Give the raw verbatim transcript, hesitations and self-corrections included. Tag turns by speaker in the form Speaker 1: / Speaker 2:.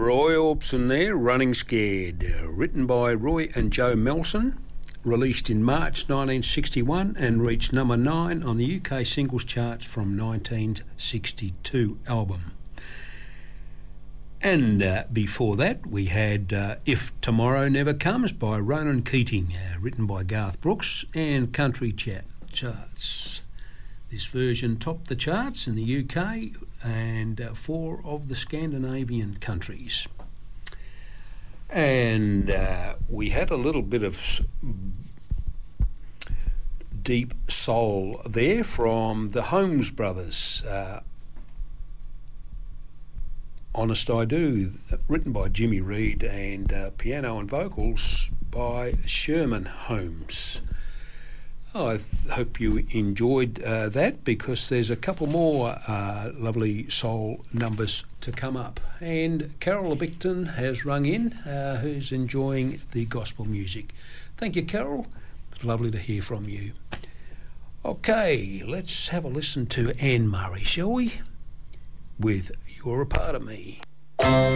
Speaker 1: Roy Orbison there, Running Scared, uh, written by Roy and Joe Melson, released in March nineteen sixty-one and reached number nine on the U K singles charts from nineteen sixty-two album. And uh, before that we had uh, If Tomorrow Never Comes by Ronan Keating, uh, written by Garth Brooks, and Country Chat Charts. This version topped the charts in the U K and uh, four of the Scandinavian countries. And uh, we had a little bit of deep soul there from the Holmes Brothers. Uh, Honest I Do, written by Jimmy Reed, and uh, piano and vocals by Sherman Holmes. I th- hope you enjoyed uh, that, because there's a couple more uh, lovely soul numbers to come up. And Carol Bicton has rung in, uh, who's enjoying the gospel music. Thank you, Carol. It's lovely to hear from you. Okay, let's have a listen to Anne Murray, shall we? With You're a Part of Me.